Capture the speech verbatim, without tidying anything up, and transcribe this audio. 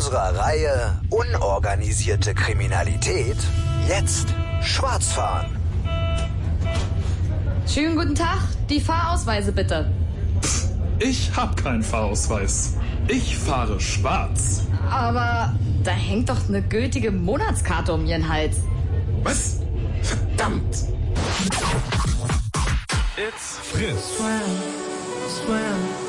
unserer Reihe Unorganisierte Kriminalität jetzt schwarz fahren. Schönen guten Tag, die Fahrausweise bitte. Pff, ich hab keinen Fahrausweis. Ich fahre schwarz. Aber da hängt doch eine gültige Monatskarte um Ihren Hals. Was? Verdammt! It's Friss. Swim, swim.